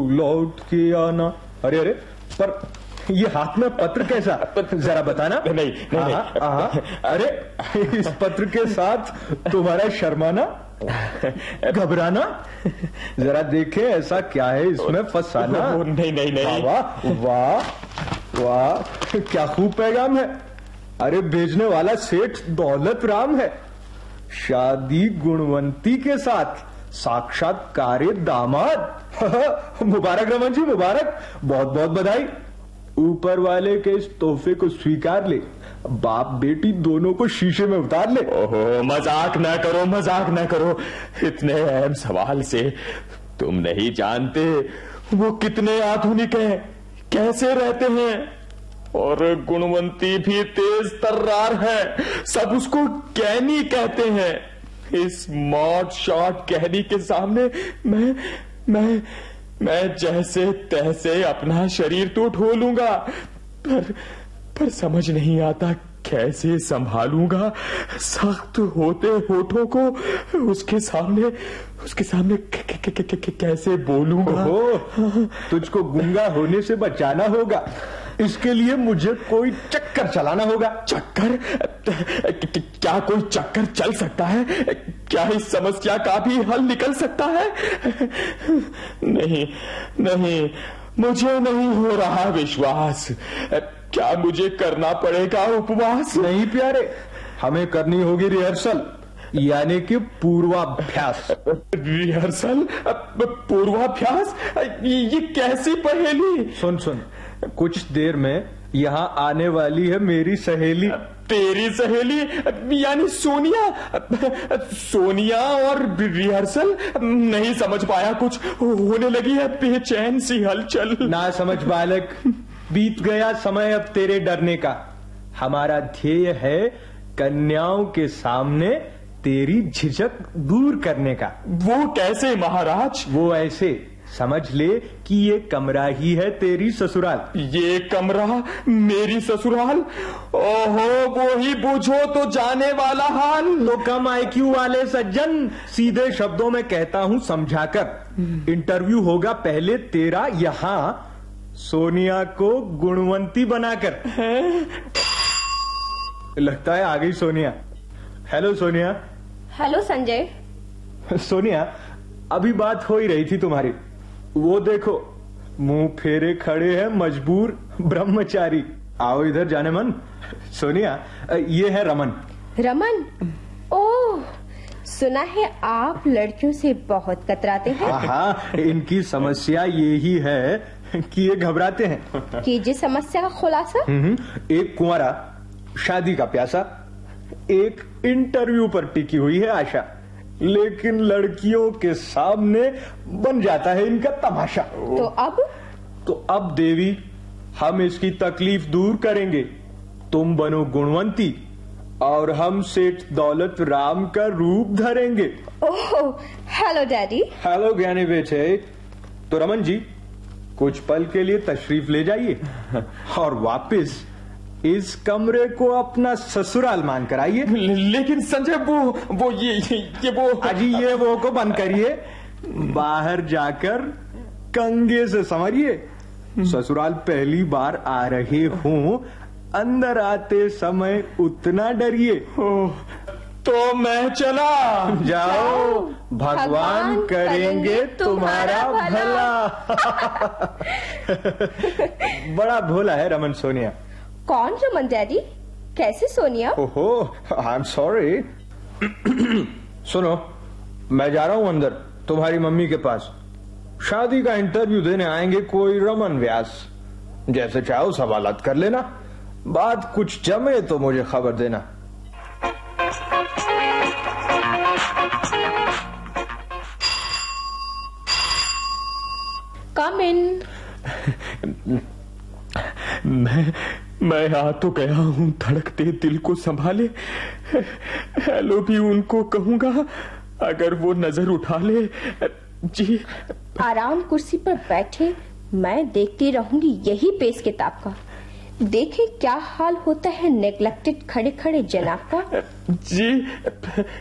लौट के आना। अरे अरे, पर ये हाथ में पत्र कैसा, जरा बताना। नहीं। अरे इस पत्र के साथ तुम्हारा शर्माना, घबराना, जरा देखे ऐसा क्या है इसमें फंसाना। नहीं। वाह वाह वाह, क्या खूब पैगाम है। अरे भेजने वाला सेठ दौलत राम है। शादी गुणवंती के साथ, साक्षात्कार दामाद। मुबारक रमन जी, मुबारक, बहुत बहुत बधाई। ऊपर वाले के इस तोहफे को स्वीकार ले, बाप बेटी दोनों को शीशे में उतार ले। ओहो, मजाक ना करो। इतने अहम सवाल से तुम नहीं जानते वो कितने आधुनिक हैं, कैसे रहते हैं। और गुणवंती भी तेज तर्रार है, सब उसको कहनी कहते हैं। इस मॉड शॉट कहनी के सामने मैं जैसे तैसे अपना शरीर तो ढो लूंगा, पर समझ नहीं आता कैसे संभालूंगा सख्त होते होठों को उसके सामने कैसे बोलूंगा। तुझको गूंगा होने से बचाना होगा, इसके लिए मुझे कोई चक्कर चलाना होगा। चक्कर? क्या कोई चक्कर चल सकता है? क्या इस समस्या का भी हल निकल सकता है? नहीं, मुझे नहीं हो रहा विश्वास। क्या मुझे करना पड़ेगा उपवास? नहीं प्यारे, हमें करनी होगी रिहर्सल, यानी कि पूर्वाभ्यास। रिहर्सल? पूर्वाभ्यास? ये कैसी पहेली? सुन, कुछ देर में यहाँ आने वाली है मेरी सहेली। तेरी सहेली यानी सोनिया और रिहर्सल? नहीं समझ पाया, कुछ होने लगी है बेचैन सी हलचल। ना समझ बालक, बीत गया समय अब तेरे डरने का। हमारा ध्येय है कन्याओं के सामने तेरी झिझक दूर करने का। वो कैसे महाराज? वो ऐसे समझ ले कि ये कमरा ही है तेरी ससुराल। ये कमरा मेरी ससुराल? ओहो, वो ही बूझो तो जाने वाला हाल। तो कम IQ वाले सज्जन, सीधे शब्दों में कहता हूं समझाकर। इंटरव्यू होगा पहले तेरा यहाँ सोनिया को गुणवंती बनाकर। लगता है आ गई सोनिया। हेलो सोनिया। हेलो संजय। सोनिया, अभी बात हो ही रही थी तुम्हारी। वो देखो, मुंह फेरे खड़े हैं मजबूर ब्रह्मचारी। आओ इधर जाने मन। सोनिया, ये है रमन। रमन? ओह, सुना है आप लड़कियों से बहुत कतराते हैं। हाँ, इनकी समस्या यही है कि ये घबराते हैं। कीजिए समस्या का खुलासा। एक कुंवारा, शादी का प्यासा, एक इंटरव्यू पर टिकी हुई है आशा, लेकिन लड़कियों के सामने बन जाता है इनका तमाशा। तो अब देवी, हम इसकी तकलीफ दूर करेंगे। तुम बनो गुणवंती और हम सेठ दौलत राम का रूप धरेंगे। ओह, हेलो डैडी। हेलो ज्ञानी बेटे। तो रमन जी, कुछ पल के लिए तशरीफ ले जाइए और वापस इस कमरे को अपना ससुराल मान कर आइए। लेकिन संजय, वो ये वो अजी, ये वो को बंद करिए, बाहर जाकर कंगे से समझिए। ससुराल पहली बार आ रहे हों, अंदर आते समय उतना डरिए। तो मैं चला। जाओ, भगवान करेंगे तुम्हारा भला। बड़ा भोला है रमन सोनिया। कौन रमन डैडी? कैसे सोनिया? ओहो, आई एम सॉरी। सुनो, मैं जा रहा हूं अंदर तुम्हारी मम्मी के पास। शादी का इंटरव्यू देने आएंगे कोई रमन व्यास। जैसे चाहो सवालात कर लेना, बात कुछ जमे तो मुझे खबर देना। कम इन। मैं आ तो गया हूं धड़कते दिल को संभाले। हेलो भी उनको कहूंगा अगर वो नजर उठा ले। जी, आराम कुर्सी पर बैठे मैं देखती रहूंगी यही पेश किताब का। देखें क्या हाल होता है नेग्लेक्टेड खड़े खड़े जनाब का। जी